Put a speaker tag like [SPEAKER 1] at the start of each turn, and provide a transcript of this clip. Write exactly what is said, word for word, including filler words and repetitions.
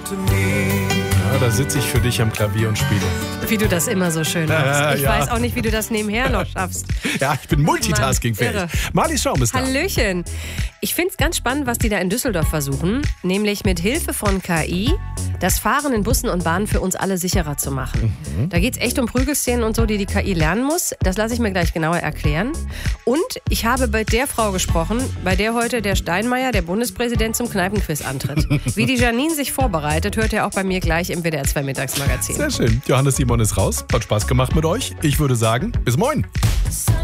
[SPEAKER 1] Ja, da sitze ich für dich am Klavier und spiele.
[SPEAKER 2] Wie du das immer so schön machst.
[SPEAKER 1] Äh,
[SPEAKER 2] ich
[SPEAKER 1] ja.
[SPEAKER 2] weiß auch nicht, wie du das nebenher noch schaffst.
[SPEAKER 1] Ja, ich bin multitaskingfähig.
[SPEAKER 2] Mann, irre.
[SPEAKER 1] Marlies Schaum ist da.
[SPEAKER 2] Hallöchen. Ich finde es ganz spannend, was die da in Düsseldorf versuchen, nämlich mit Hilfe von K I das Fahren in Bussen und Bahnen für uns alle sicherer zu machen. Mhm. Da geht es echt um Prügelszenen und so, die die K I lernen muss. Das lasse ich mir gleich genauer erklären. Und ich habe bei der Frau gesprochen, bei der heute der Steinmeier, der Bundespräsident, zum Kneipenquiz antritt. Wie die Janine sich vorbereitet, hört ihr auch bei mir gleich im W D R zwei Mittagsmagazin.
[SPEAKER 1] Sehr schön. Johannes Simon ist raus. Hat Spaß gemacht mit euch. Ich würde sagen, bis morgen.